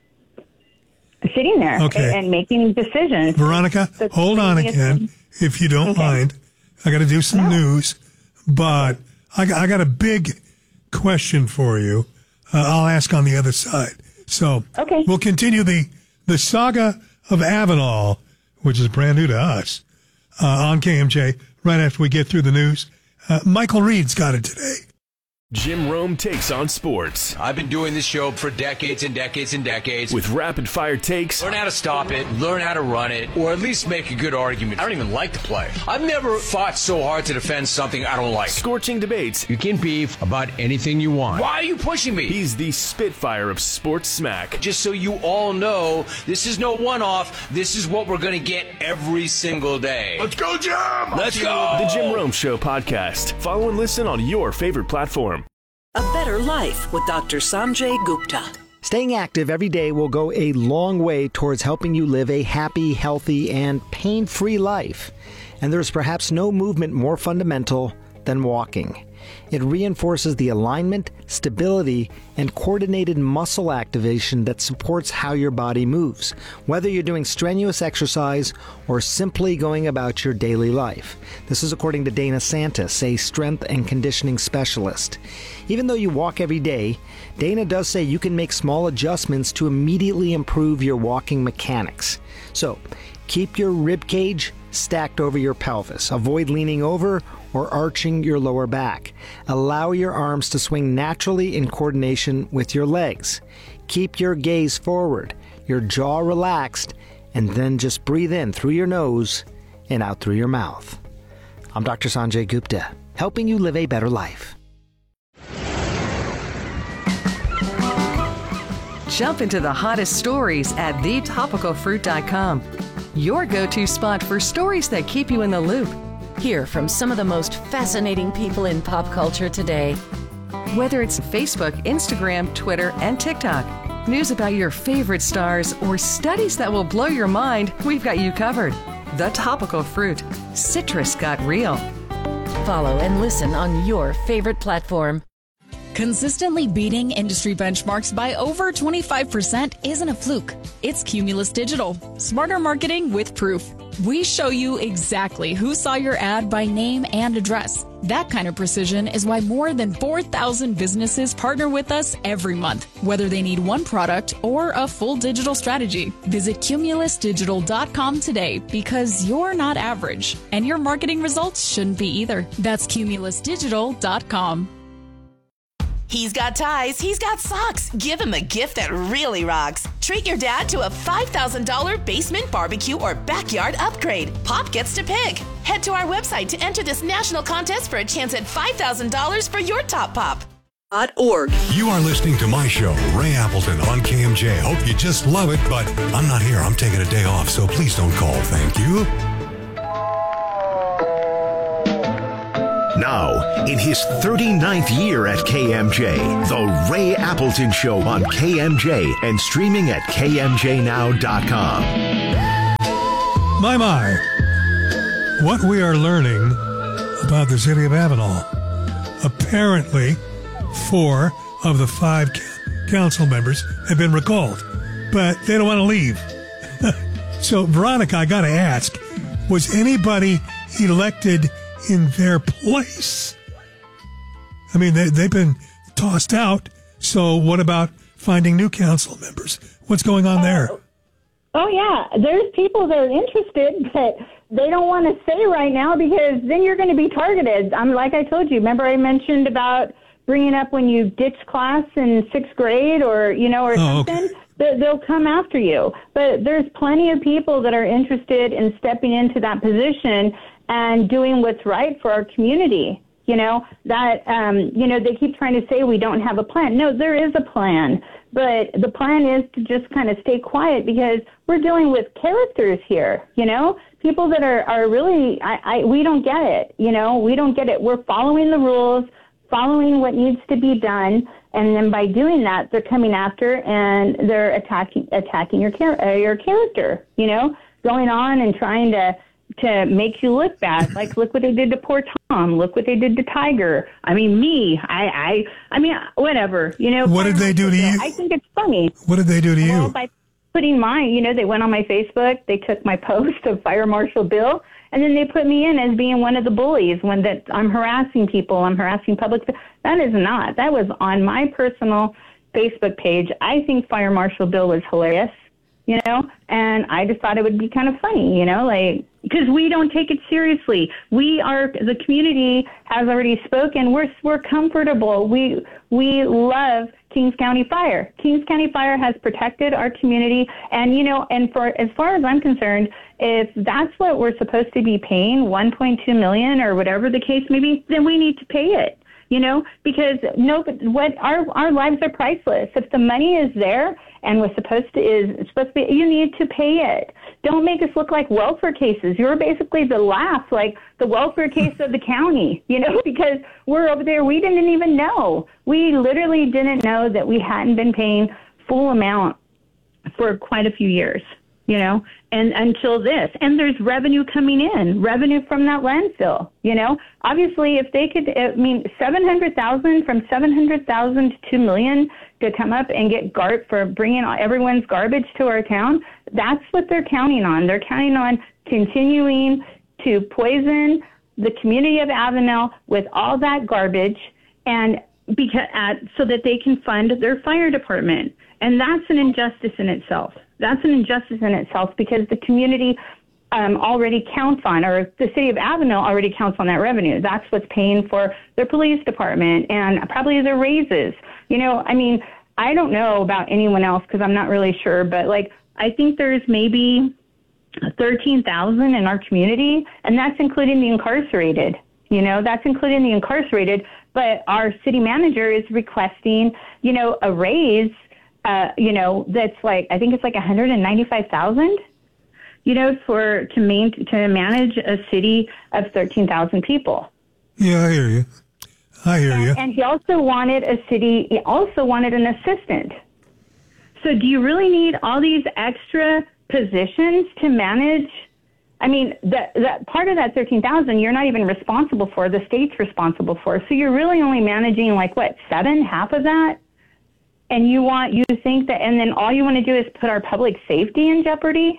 sitting there okay. and, and making decisions. Veronica, That's hold on again, if you don't okay. mind. I got to do some no. news. But I, I got a big question for you. Uh, I'll ask on the other side. So okay. we'll continue the, the saga of Avenal, which is brand new to us, uh, on K M J right after we get through the news. Uh, Michael Reed's got it today. Jim Rome takes on sports. I've been doing this show for decades and decades and decades. With rapid-fire takes. Learn how to stop it, learn how to run it, or at least make a good argument. I don't even like to play. I've never fought so hard to defend something I don't like. Scorching debates. You can beef about anything you want. Why are you pushing me? He's the Spitfire of sports smack. Just so you all know, this is no one-off. This is what we're going to get every single day. Let's go, Jim! Let's go! The Jim Rome Show podcast. Follow and listen on your favorite platform. A Better Life with Doctor Sanjay Gupta. Staying active every day will go a long way towards helping you live a happy, healthy, and pain-free life. And there's perhaps no movement more fundamental than walking. It reinforces the alignment, stability, and coordinated muscle activation that supports how your body moves, whether you're doing strenuous exercise or simply going about your daily life. This is according to Dana Santis, a strength and conditioning specialist. Even though you walk every day, Dana does say you can make small adjustments to immediately improve your walking mechanics. So, keep your rib cage stacked over your pelvis. Avoid leaning over or arching your lower back. Allow your arms to swing naturally in coordination with your legs. Keep your gaze forward, your jaw relaxed, and then just breathe in through your nose and out through your mouth. I'm Doctor Sanjay Gupta, helping you live a better life. Jump into the hottest stories at the topical fruit dot com. Your go-to spot for stories that keep you in the loop. Hear from some of the most fascinating people in pop culture today. Whether it's Facebook, Instagram, Twitter, and TikTok, news about your favorite stars, or studies that will blow your mind, we've got you covered. The Topical Fruit. Citrus got real. Follow and listen on your favorite platform. Consistently beating industry benchmarks by over twenty-five percent isn't a fluke. It's Cumulus Digital. Smarter marketing with proof. We show you exactly who saw your ad by name and address. That kind of precision is why more than four thousand businesses partner with us every month, whether they need one product or a full digital strategy. Visit cumulus digital dot com today because you're not average, and your marketing results shouldn't be either. That's cumulus digital dot com. He's got ties, he's got socks. Give him a gift that really rocks. Treat your dad to a five thousand dollars basement barbecue or backyard upgrade. Pop gets to pick. Head to our website to enter this national contest for a chance at five thousand dollars for your top pop. Org. You are listening to my show, Ray Appleton, on K M J. Hope you just love it, but I'm not here. I'm taking a day off, so please don't call. Thank you. Now, in his thirty-ninth year at K M J, The Ray Appleton Show on K M J and streaming at K M J now dot com. My, my. What we are learning about the city of Avenal. Apparently, four of the five council members have been recalled, but they don't want to leave. So, Veronica, I got to ask, was anybody elected in their place? I mean, they, they've been tossed out, so what about finding new council members? What's going on there? Oh, yeah. There's people that are interested, but they don't want to say right now because then you're going to be targeted. I'm like I told you. Remember I mentioned about bringing up when you ditch class in sixth grade or, you know, or oh, something? Okay. They, they'll come after you. But there's plenty of people that are interested in stepping into that position and doing what's right for our community. You know, that, um, you know, they keep trying to say we don't have a plan. No, there is a plan. But the plan is to just kind of stay quiet because we're dealing with characters here, you know, people that are, are really, I, I, we don't get it, you know, we don't get it. We're following the rules, following what needs to be done. And then by doing that, they're coming after and they're attacking, attacking your, char- uh, your character, you know, going on and trying to, to make you look bad. Like, look what they did to poor Tom. Look what they did to Tiger. I mean, me, I, I, I mean, whatever, you know. What did they do to you? I think it's funny. What did they do to you? Well, by putting mine, you know, they went on my Facebook, they took my post of Fire Marshal Bill, and then they put me in as being one of the bullies when that I'm harassing people, I'm harassing public. That is not. That was on my personal Facebook page. I think Fire Marshal Bill was hilarious, you know, and I just thought it would be kind of funny, you know, like, because we don't take it seriously. We are, the community has already spoken. We're, we're comfortable. We, we love Kings County Fire. Kings County Fire has protected our community. And, you know, and for, as far as I'm concerned, if that's what we're supposed to be paying, one point two million dollars or whatever the case may be, then we need to pay it. You know, because no, what our our lives are priceless. If the money is there and was supposed to is supposed to be, you need to pay it. Don't make us look like welfare cases. You're basically the laugh, like the welfare case of the county. You know, because we're over there, we didn't even know. We literally didn't know that we hadn't been paying full amount for quite a few years. You know, and until this, and there's revenue coming in, revenue from that landfill, you know, obviously if they could, I mean, seven hundred thousand from seven hundred thousand to two million to come up and get GARP for bringing everyone's garbage to our town. That's what they're counting on. They're counting on continuing to poison the community of Avenel with all that garbage and because at, so that they can fund their fire department. And that's an injustice in itself. That's an injustice in itself because the community um, already counts on, or the city of Avenel already counts on that revenue. That's what's paying for their police department and probably their raises. You know, I mean, I don't know about anyone else because I'm not really sure, but like, I think there's maybe thirteen thousand in our community, and that's including the incarcerated. You know, that's including the incarcerated, but our city manager is requesting, you know, a raise. Uh, you know, that's like, I think it's like one hundred ninety-five thousand, you know, for, to main, to manage a city of thirteen thousand people. Yeah, I hear you. I hear and, you. And he also wanted a city, he also wanted an assistant. So do you really need all these extra positions to manage? I mean, that, that part of that thirteen thousand, you're not even responsible for, the state's responsible for. So you're really only managing like what, seven, half of that? And you want, you think that, and then all you want to do is put our public safety in jeopardy?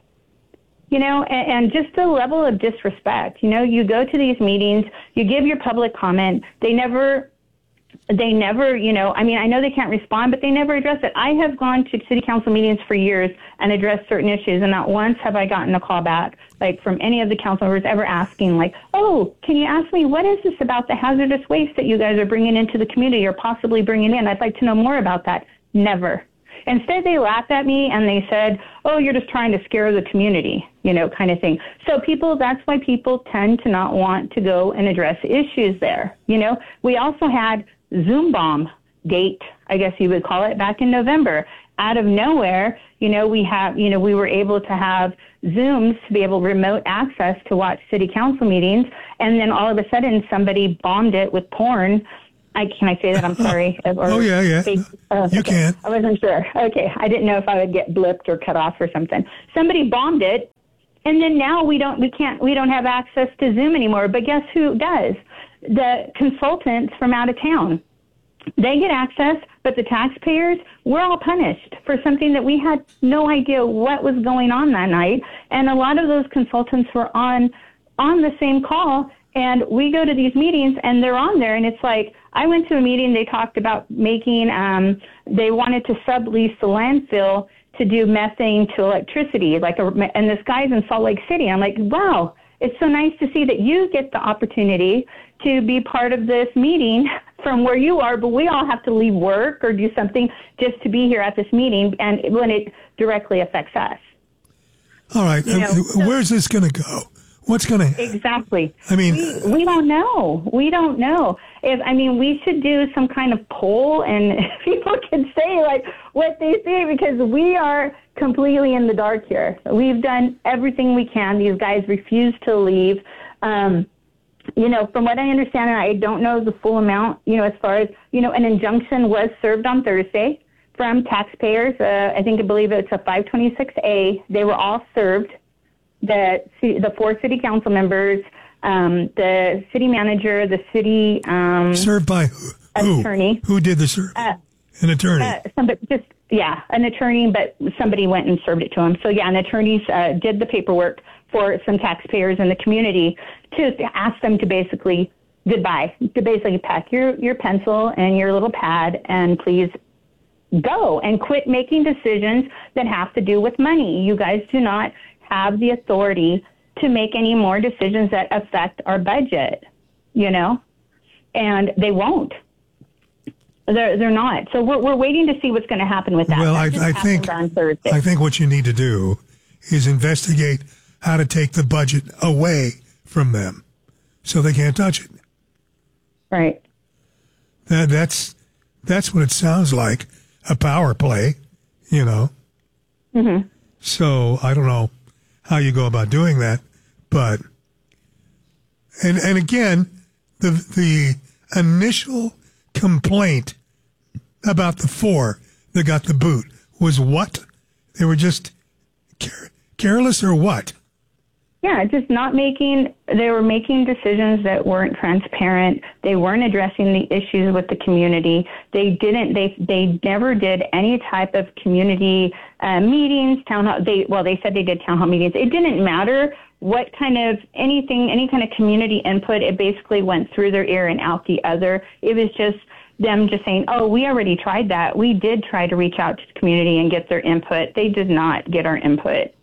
You know, and, and just the level of disrespect. You know, you go to these meetings, you give your public comment, they never, they never, you know, I mean, I know they can't respond, but they never address it. I have gone to city council meetings for years and addressed certain issues, and not once have I gotten a call back, like from any of the council members ever asking, like, oh, can you ask me, what is this about the hazardous waste that you guys are bringing into the community or possibly bringing in? I'd like to know more about that. Never. Instead, they laughed at me and they said, oh, you're just trying to scare the community, you know, kind of thing. So people, that's why people tend to not want to go and address issues there. You know, we also had Zoom bomb date, I guess you would call it, back in November. Out of nowhere, you know, we have, you know, we were able to have Zooms to be able to remote access to watch city council meetings. And then all of a sudden somebody bombed it with porn. I, can I say that? I'm sorry. Or, oh, yeah, yeah. Uh, you okay. can. I wasn't sure. Okay. I didn't know if I would get blipped or cut off or something. Somebody bombed it. And then now we don't, we can't, we don't have access to Zoom anymore. But guess who does? The consultants from out of town. They get access, but the taxpayers, we're all punished for something that we had no idea what was going on that night. And a lot of those consultants were on, on the same call. And we go to these meetings and they're on there. And it's like, I went to a meeting, they talked about making, um, they wanted to sublease the landfill to do methane to electricity, like a, and this guy's in Salt Lake City. I'm like, wow, it's so nice to see that you get the opportunity to be part of this meeting from where you are, but we all have to leave work or do something just to be here at this meeting, and when it directly affects us. All right, You know, uh, where's this going to go? What's going to happen? Exactly. I mean, we, we don't know. We don't know. If I mean, we should do some kind of poll, and people can say like what they say, because we are completely in the dark here. We've done everything we can. These guys refuse to leave. Um, you know, from what I understand, and I don't know the full amount, you know, as far as, you know, an injunction was served on Thursday from taxpayers. Uh, I think I believe it's a five twenty-six A. They were all served. The the four city council members, um, the city manager, the city um, served by who? attorney. Who did the serve? Uh, An attorney. Uh, somebody, just yeah, an attorney, but somebody went and served it to him. So yeah, an attorney uh, did the paperwork for some taxpayers in the community to ask them to basically goodbye, to basically pack your your pencil and your little pad and please go and quit making decisions that have to do with money. You guys do not have the authority to make any more decisions that affect our budget, you know, and they won't. They're they're not. So we're we're waiting to see what's going to happen with that. Well, that I, just I happened think on Thursday. I think what you need to do is investigate how to take the budget away from them, so they can't touch it. Right. That that's that's what it sounds like, a power play, you know. Mm-hmm. So I don't know how you go about doing that, but and and again, the the initial complaint about the four that got the boot was what? They were just care, careless or what? Yeah, just not making, they were making decisions that weren't transparent. They weren't addressing the issues with the community. They didn't, they they never did any type of community uh, meetings, town hall, they, well, they said they did town hall meetings. It didn't matter what kind of, anything, any kind of community input. It basically went through their ear and out the other. It was just them just saying, oh, we already tried that. We did try to reach out to the community and get their input. They did not get our input.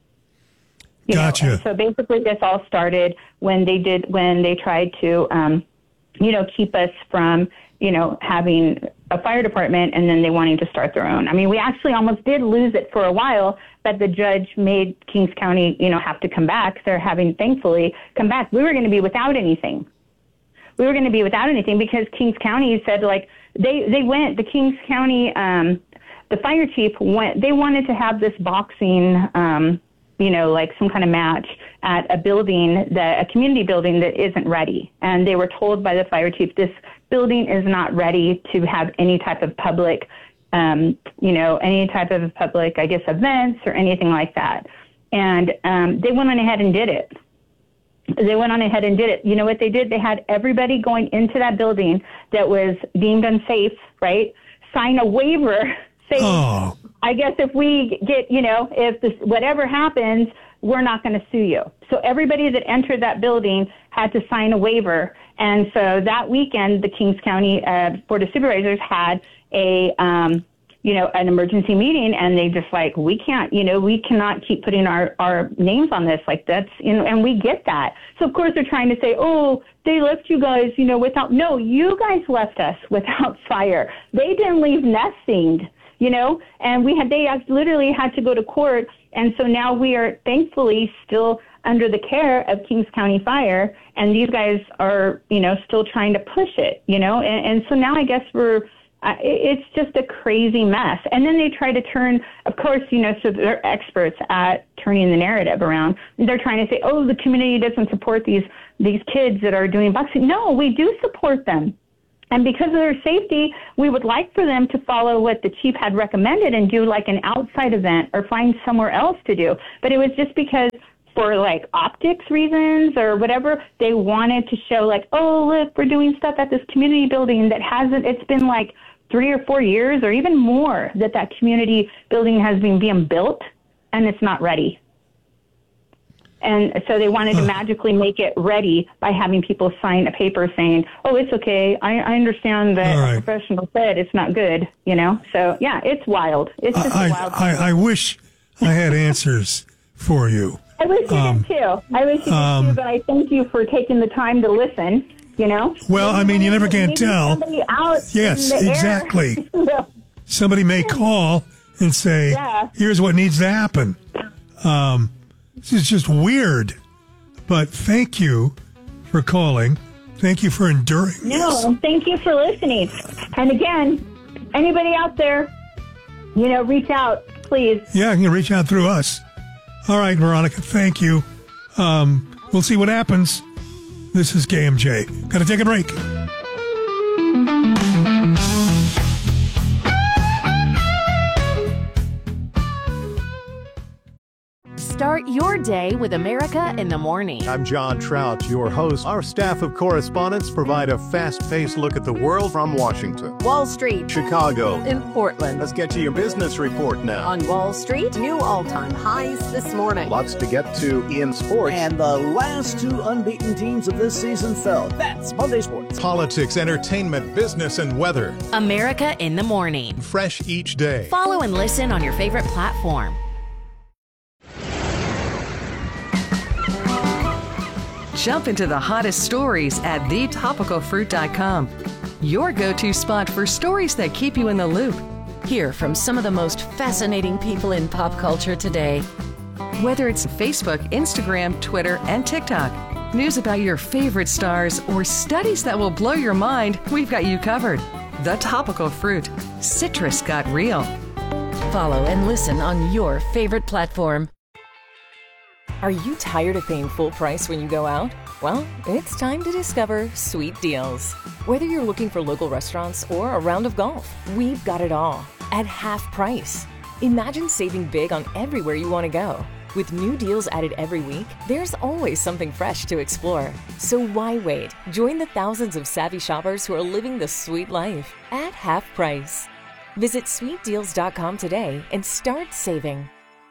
You gotcha. know, so basically this all started when they did, when they tried to, um, you know, keep us from, you know, having a fire department and then they wanting to start their own. I mean, we actually almost did lose it for a while, but the judge made Kings County, you know, have to come back. They're having, thankfully, come back. We were going to be without anything. We were going to be without anything because Kings County said, like, they, they went, the Kings County, um, the fire chief went, they wanted to have this boxing, um, you know, like some kind of match at a building, that, a community building that isn't ready. And they were told by the fire chief, this building is not ready to have any type of public, um, you know, any type of public, I guess, events or anything like that. And um, they went on ahead and did it. They went on ahead and did it. You know what they did? They had everybody going into that building that was deemed unsafe, right, sign a waiver saying, oh. I guess if we get, you know, if this, whatever happens, we're not going to sue you. So everybody that entered that building had to sign a waiver. And so that weekend, the Kings County uh, Board of Supervisors had a, um, you know, an emergency meeting, and they just like, we can't, you know, we cannot keep putting our, our names on this. Like that's, you know, and we get that. So of course they're trying to say, oh, they left you guys, you know, without, no, you guys left us without fire. They didn't leave nothing. You know, and we had, they literally had to go to court. And so now we are thankfully still under the care of Kings County Fire, and these guys are, you know, still trying to push it, you know, and, and so now I guess we're, uh, it's just a crazy mess. And then they try to turn, of course, you know, so they're experts at turning the narrative around. They're trying to say, oh, the community doesn't support these, these kids that are doing boxing. No, we do support them. And because of their safety, we would like for them to follow what the chief had recommended and do like an outside event or find somewhere else to do. But it was just because for like optics reasons or whatever, they wanted to show like, oh, look, we're doing stuff at this community building that hasn't, it's been like three or four years or even more that that community building has been being built and it's not ready. And so they wanted to magically make it ready by having people sign a paper saying, oh, it's okay. I, I understand that right. a professional said it's not good, you know? So, yeah, it's wild. It's just I, a wild I, I, I wish I had answers for you. I wish you um, did, too. I wish you um, did, too, but I thank you for taking the time to listen, you know? Well, I mean, you never can tell. Somebody out yes, in the exactly. Air. Somebody may call and say, yeah. here's what needs to happen. Um This is just weird, but thank you for calling. Thank you for enduring this. No, thank you for listening. And again, anybody out there, you know, reach out, please. Yeah, you can reach out through us. All right, Veronica, thank you. Um, we'll see what happens. This is K M J. Got to take a break. Start your day with America in the morning. I'm John Trout, your host. Our staff of correspondents provide a fast-paced look at the world from Washington, Wall Street, Chicago, in Portland. Let's get to your business report now. On Wall Street, new all-time highs this morning. Lots to get to in sports. And the last two unbeaten teams of this season fell. That's Monday Sports. Politics, entertainment, business, and weather. America in the morning. Fresh each day. Follow and listen on your favorite platform. Jump into the hottest stories at the topical fruit dot com. Your go-to spot for stories that keep you in the loop. Hear from some of the most fascinating people in pop culture today. Whether it's Facebook, Instagram, Twitter, and TikTok, news about your favorite stars, or studies that will blow your mind, we've got you covered. The Topical Fruit. Citrus got real. Follow and listen on your favorite platform. Are you tired of paying full price when you go out? Well, it's time to discover Sweet Deals. Whether you're looking for local restaurants or a round of golf, we've got it all at half price. Imagine saving big on everywhere you want to go. With new deals added every week, there's always something fresh to explore. So why wait? Join the thousands of savvy shoppers who are living the sweet life at half price. Visit sweet deals dot com today and start saving.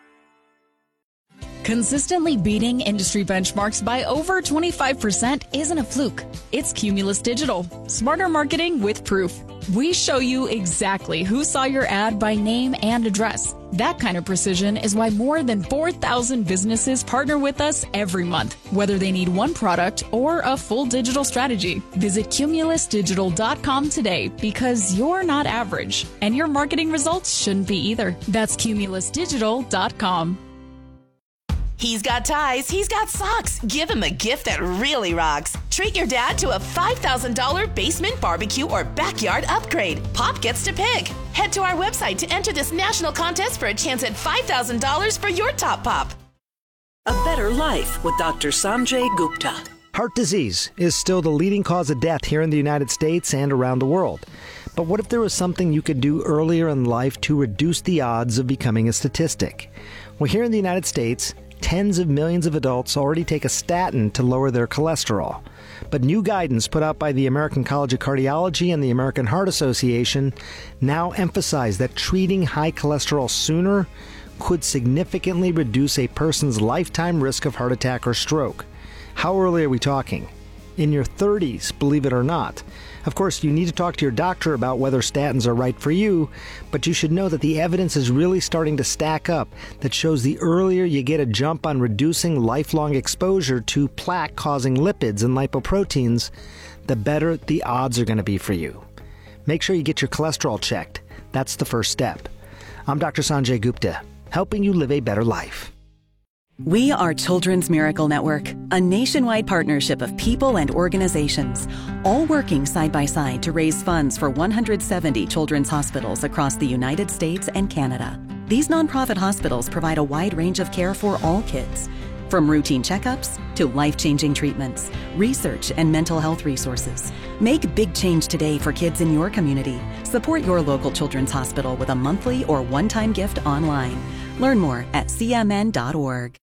Consistently beating industry benchmarks by over twenty-five percent isn't a fluke. It's Cumulus Digital. Smarter marketing with proof. We show you exactly who saw your ad by name and address. That kind of precision is why more than four thousand businesses partner with us every month, whether they need one product or a full digital strategy. Visit cumulus digital dot com today because you're not average, and your marketing results shouldn't be either. That's cumulus digital dot com. He's got ties, he's got socks. Give him a gift that really rocks. Treat your dad to a five thousand dollars basement barbecue or backyard upgrade. Pop gets to pick. Head to our website to enter this national contest for a chance at five thousand dollars for your top pop. A Better Life with Doctor Sanjay Gupta. Heart disease is still the leading cause of death here in the United States and around the world. But what if there was something you could do earlier in life to reduce the odds of becoming a statistic? Well, here in the United States, tens of millions of adults already take a statin to lower their cholesterol. But new guidance put out by the American College of Cardiology and the American Heart Association now emphasize that treating high cholesterol sooner could significantly reduce a person's lifetime risk of heart attack or stroke. How early are we talking? In your thirties, believe it or not. Of course, you need to talk to your doctor about whether statins are right for you, but you should know that the evidence is really starting to stack up that shows the earlier you get a jump on reducing lifelong exposure to plaque-causing lipids and lipoproteins, the better the odds are going to be for you. Make sure you get your cholesterol checked. That's the first step. I'm Doctor Sanjay Gupta, helping you live a better life. We are Children's Miracle Network, a nationwide partnership of people and organizations, all working side by side to raise funds for one hundred seventy children's hospitals across the United States and Canada. These nonprofit hospitals provide a wide range of care for all kids, from routine checkups to life-changing treatments, research, and mental health resources. Make big change today for kids in your community. Support your local children's hospital with a monthly or one-time gift online. Learn more at c m n dot org.